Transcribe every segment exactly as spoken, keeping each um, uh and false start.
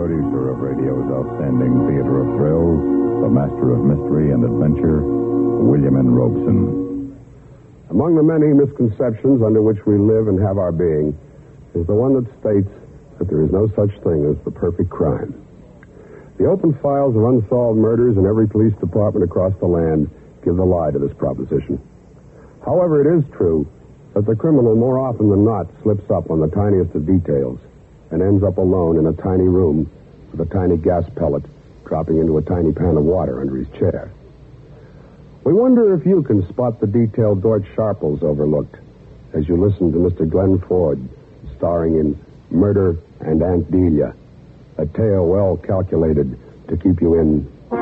producer of radio's outstanding theater of thrills, the master of mystery and adventure, William N. Robeson. Among the many misconceptions under which we live and have our being is the one that states that there is no such thing as the perfect crime. The open files of unsolved murders in every police department across the land give the lie to this proposition. However, it is true that the criminal more often than not slips up on the tiniest of details and ends up alone in a tiny room with a tiny gas pellet dropping into a tiny pan of water under his chair. We wonder if you can spot the detail Dort Sharples overlooked as you listen to Mister Glenn Ford starring in Murder and Aunt Delia, a tale well calculated to keep you in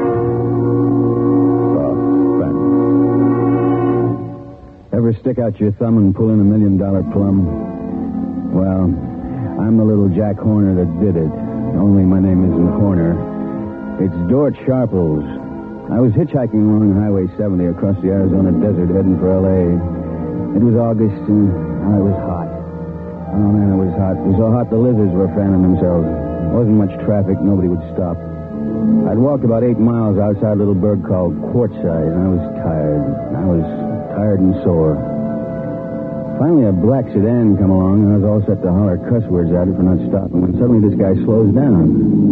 suspense. Ever stick out your thumb and pull in a million-dollar plum? Well, I'm the little Jack Horner that did it. Only my name isn't Horner. It's Dort Sharples. I was hitchhiking along Highway seventy across the Arizona desert heading for L A. It was August and I was hot. Oh, man, it was hot. It was so hot the lizards were fanning themselves. There wasn't much traffic. Nobody would stop. I'd walked about eight miles outside a little burg called Quartzsite, and I was tired. I was tired and sore. Finally, a black sedan come along, and I was all set to holler cuss words at it for not stopping, when suddenly this guy slows down.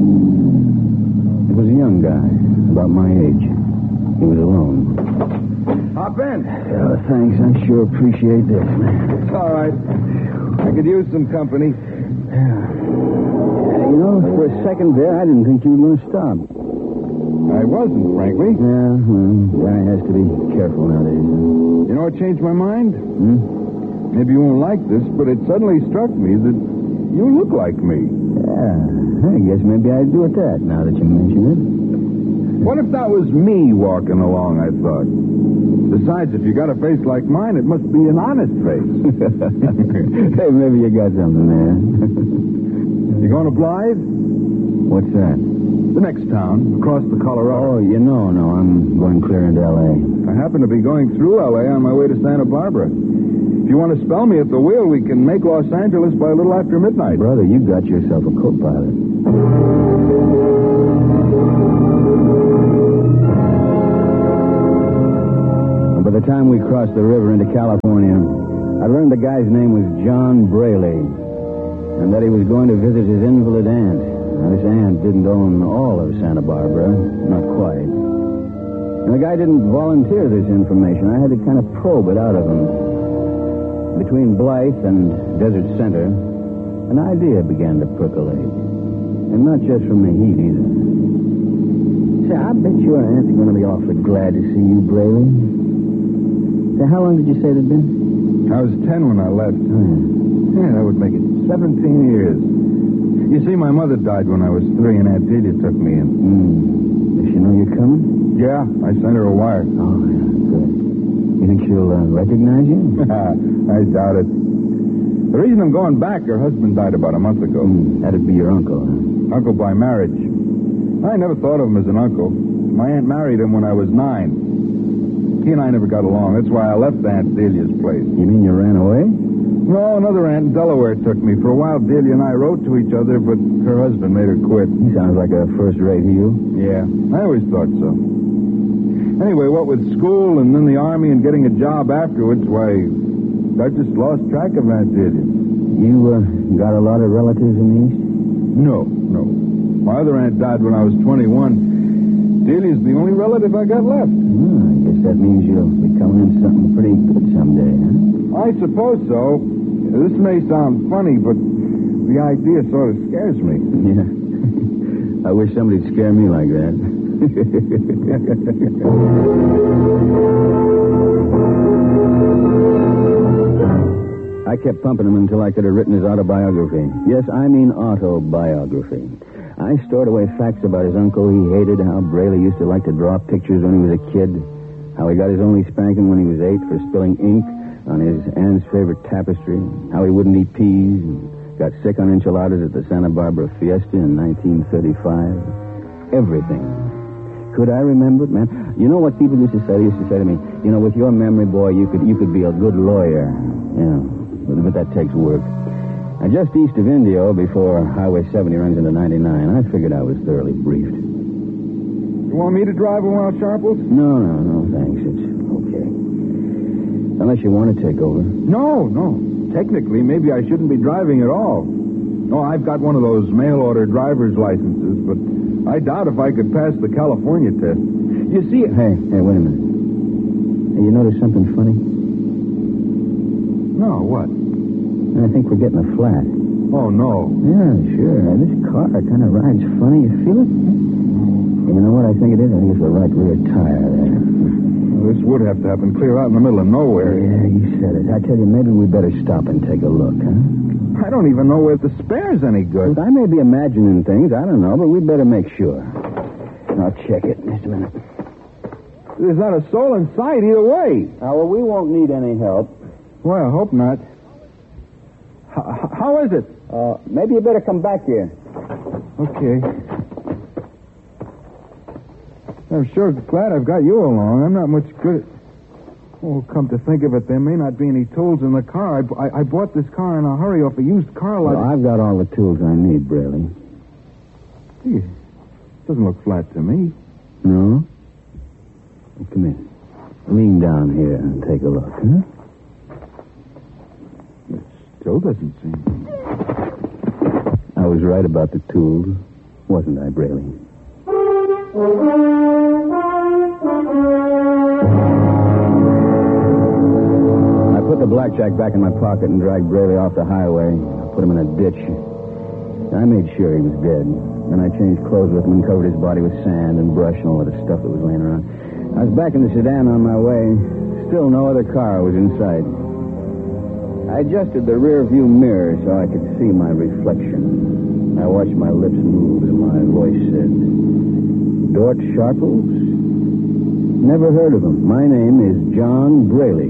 It was a young guy, about my age. He was alone. Hop in. Oh, thanks. I sure appreciate this, man. It's all right. I could use some company. Yeah. You know, for a second there, I didn't think you were going to stop. I wasn't, frankly. Yeah, well, guy has to be careful nowadays. You know what changed my mind? Hmm? Maybe you won't like this, but it suddenly struck me that you look like me. Yeah, I guess maybe I'd do it that, now that you mention it. What if that was me walking along, I thought? Besides, if you got a face like mine, it must be an honest face. Hey, maybe you got something there. You going to Blythe? What's that? The next town, across the Colorado. Oh, you know, no, I'm going clear into L A. I happen to be going through L A on my way to Santa Barbara. If you want to spell me at the wheel, we can make Los Angeles by a little after midnight. Brother, you got yourself a co-pilot. By the time we crossed the river into California, I learned the guy's name was John Braley, and that he was going to visit his invalid aunt. Now, this aunt didn't own all of Santa Barbara, not quite. And the guy didn't volunteer this information. I had to kind of probe it out of him. Between Blythe and Desert Center, an idea began to percolate. And not just from the heat, either. Say, I bet your aunt's going to be awfully glad to see you, Braley. Say, how long did you say it had been? I was ten when I left. Oh, yeah. Yeah, that would make it seventeen years. You see, my mother died when I was three, and Aunt Delia took me in. Mm. Does she know you're coming? Yeah, I sent her a wire. Oh, yeah, good. You think she'll uh, recognize you? I doubt it. The reason I'm going back, her husband died about a month ago. Mm, that'd be your uncle, huh? Uncle by marriage. I never thought of him as an uncle. My aunt married him when I was nine. He and I never got along. That's why I left Aunt Delia's place. You mean you ran away? No, another aunt in Delaware took me. For a while, Delia and I wrote to each other, but her husband made her quit. He sounds like a first-rate heel. Yeah, I always thought so. Anyway, what with school and then the Army and getting a job afterwards, why, I just lost track of Aunt Delia. You uh, got a lot of relatives in the East? No, no. My other aunt died when I was twenty-one. Delia's the only relative I got left. Oh, I guess that means you'll be coming into something pretty good someday, huh? I suppose so. This may sound funny, but the idea sort of scares me. Yeah. I wish somebody'd scare me like that. I kept pumping him until I could have written his autobiography. Yes, I mean autobiography. I stored away facts about his uncle he hated, how Braley used to like to draw pictures when he was a kid, how he got his only spanking when he was eight for spilling ink on his aunt's favorite tapestry, how he wouldn't eat peas, and got sick on enchiladas at the Santa Barbara Fiesta in nineteen thirty-five. Everything. Could I remember it, man? You know what people used to say? They used to say to me, you know, with your memory, boy, you could you could be a good lawyer. Yeah, but, but that takes work. Uh, just east of Indio, before Highway seventy runs into ninety-nine, I figured I was thoroughly briefed. You want me to drive a while, Sharples? No, no, no, thanks. It's okay. Unless you want to take over. No, no. Technically, maybe I shouldn't be driving at all. No, I've got one of those mail-order driver's licenses, but I doubt if I could pass the California test. You see... Hey, hey, wait a minute. Hey, you notice something funny? No, what? I think we're getting a flat. Oh, no. Yeah, sure. This car kind of rides funny. You feel it? You know what I think it is? I think it's the right rear tire there. Well, this would have to happen clear out in the middle of nowhere. Yeah, you said it. I tell you, maybe we better stop and take a look, huh? I don't even know if the spare's any good. I may be imagining things. I don't know, but we better make sure. I'll check it. Just a minute. There's not a soul in sight either way. Oh, well, we won't need any help. Well, I hope not. H- how is it? Uh, maybe you better come back here. Okay. I'm sure glad I've got you along. I'm not much good at... Oh, come to think of it, there may not be any tools in the car. I, I, I bought this car in a hurry off a used car lot. Well, I've got all the tools I need, Braley. Gee, doesn't look flat to me. No? Well, come in. Lean down here and take a look, huh? It still doesn't seem... I was right about the tools, wasn't I, Braley? I put the blackjack back in my pocket and dragged Braley off the highway. I put him in a ditch. I made sure he was dead. Then I changed clothes with him and covered his body with sand and brush and all of the stuff that was laying around. I was back in the sedan on my way. Still no other car was in sight. I adjusted the rear view mirror so I could see my reflection. I watched my lips move as my voice said, Dort Sharples? Never heard of him. My name is John Braley.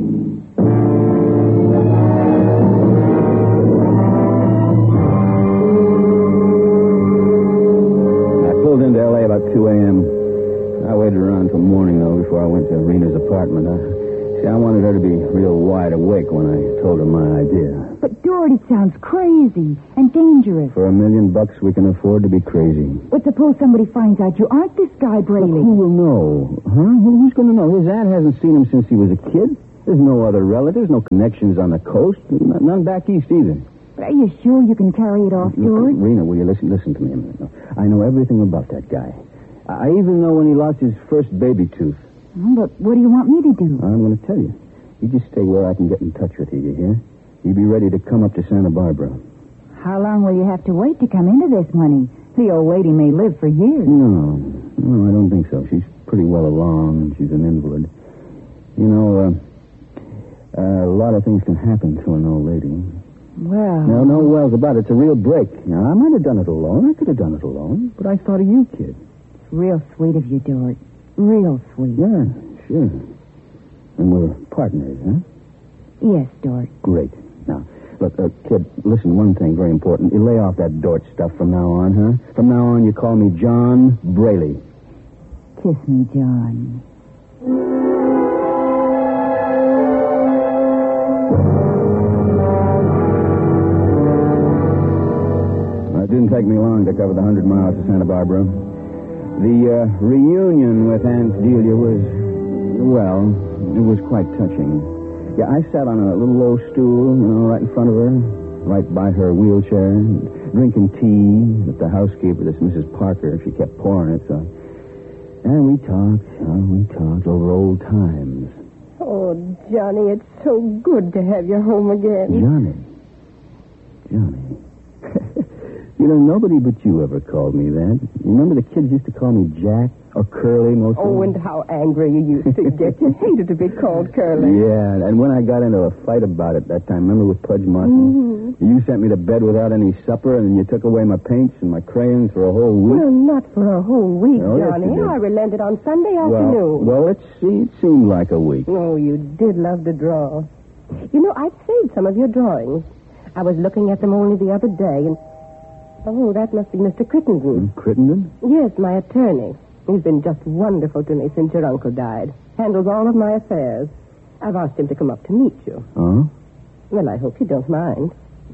I pulled into L A about two a.m. I waited around till morning, though, before I went to Rena's apartment. I, see, I wanted her to be real wide awake when I told her my idea. But, Dort, it sounds crazy and dangerous. For a million bucks, we can afford to be crazy. But suppose somebody finds out you aren't this guy, Braley. Look, who will know? Huh? Who, who's going to know? His aunt hasn't seen him since he was a kid. There's no other relatives, no connections on the coast, none back east either. But are you sure you can carry it off, Look, Dort? Rena, will you listen? Listen to me a minute. No, I know everything about that guy. I even know when he lost his first baby tooth. Oh, but what do you want me to do? I'm going to tell you. You just stay where I can get in touch with you, you hear? You be ready to come up to Santa Barbara. How long will you have to wait to come into this money? The old lady may live for years. No, no, I don't think so. She's pretty well along. She's an invalid. You know, uh, uh, a lot of things can happen to an old lady. Well... No, no wells about it. It's a real break. Now, I might have done it alone. I could have done it alone. But I thought of you, kid. It's real sweet of you, Dort. Real sweet. Yeah, sure. And we're partners, huh? Yes, Dort. Great. Now, look, uh, kid, listen, one thing very important. You lay off that Dort stuff from now on, huh? From now on, you call me John Braley. Kiss me, John. It didn't take me long to cover the hundred miles to Santa Barbara. The uh, reunion with Aunt Delia was, well, it was quite touching. Yeah, I sat on a little low stool, you know, right in front of her, right by her wheelchair, drinking tea that the housekeeper, this Missus Parker, she kept pouring it, so... And we talked, oh, we talked over old times. Oh, Johnny, it's so good to have you home again. Johnny. Johnny. You know, nobody but you ever called me that. You remember the kids used to call me Jack or Curly most of the Oh, and how angry you used to get. You hated to be called Curly. Yeah, and when I got into a fight about it that time, remember with Pudge Martin? Mm-hmm. You sent me to bed without any supper, and you took away my paints and my crayons for a whole week. Well, not for a whole week, Oh, yes, Johnny. you did. I relented on Sunday Well, afternoon. well, let's see. It seemed like a week. Oh, you did love to draw. You know, I've saved some of your drawings. I was looking at them only the other day, and... Oh, that must be Mister Crittenden. Crittenden? Yes, my attorney. He's been just wonderful to me since your uncle died. Handles all of my affairs. I've asked him to come up to meet you. Oh? Well, I hope you don't mind.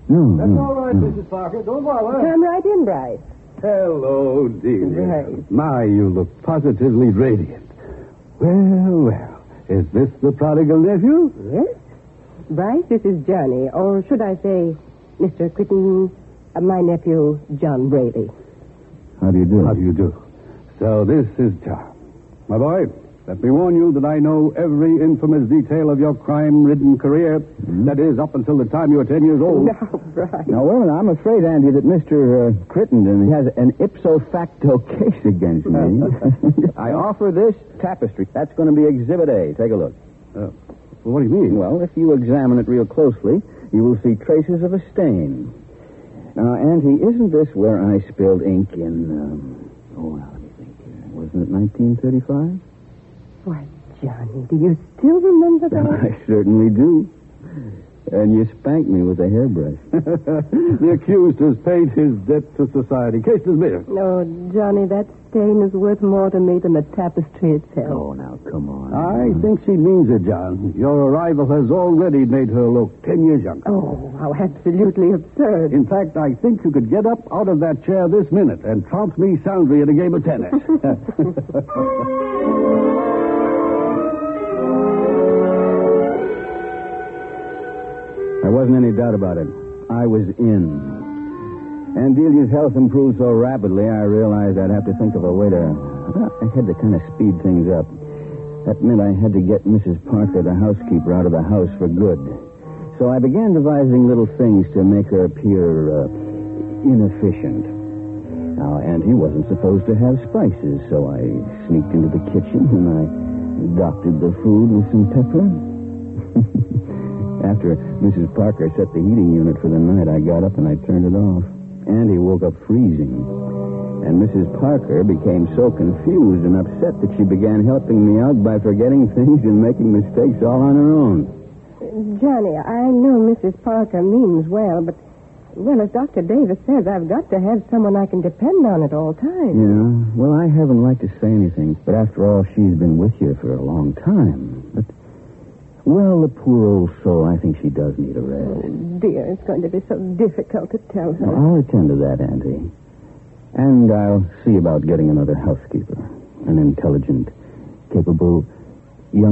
No, That's no, all right, no. Missus Parker. Don't bother. Come right in, Bryce. Hello, dear. Right. My, you look positively radiant. Well, well. Is this the prodigal nephew? Yes? Bryce, this is Johnny, or should I say, Mister Crittenden, uh, my nephew, John Brady. How do you do? How do you do? So this is Tom. My boy, let me warn you that I know every infamous detail of your crime-ridden career. Mm-hmm. That is, up until the time you were ten years old. Now, Bryce. Now, well, I'm afraid, Andy, that Mister Uh, Crittenden has an ipso facto case against me. I offer this tapestry. That's going to be Exhibit A. Take a look. Uh, well, what do you mean? Well, if you examine it real closely, you will see traces of a stain. Now, Auntie, isn't this where I spilled ink in, um, oh, now let me think here. Wasn't it nineteen thirty-five? Why, Johnny, do you still remember that? I certainly do. And you spanked me with a hairbrush. The accused has paid his debt to society. Case dismissed. No, Johnny, that stain is worth more to me than the tapestry itself. Oh, now, come on. I think she means it, John. Your arrival has already made her look ten years younger. Oh, how absolutely absurd. In fact, I think you could get up out of that chair this minute and trounce me soundly in a game of tennis. There wasn't any doubt about it. I was in. And Delia's health improved so rapidly, I realized I'd have to think of a way to... Well, I had to kind of speed things up. That meant I had to get Missus Parker, the housekeeper, out of the house for good. So I began devising little things to make her appear uh, inefficient. Now, Auntie wasn't supposed to have spices, so I sneaked into the kitchen and I doctored the food with some pepper. After Missus Parker set the heating unit for the night, I got up and I turned it off. Andy woke up freezing. And Missus Parker became so confused and upset that she began helping me out by forgetting things and making mistakes all on her own. Johnny, I know Missus Parker means well, but, well, as Doctor Davis says, I've got to have someone I can depend on at all times. Yeah, well, I haven't liked to say anything, but after all, she's been with you for a long time. But, well, the poor old soul, I think she does need a rest. Oh, dear, it's going to be so difficult to tell her. Well, I'll attend to that, Auntie. And I'll see about getting another housekeeper. An intelligent, capable,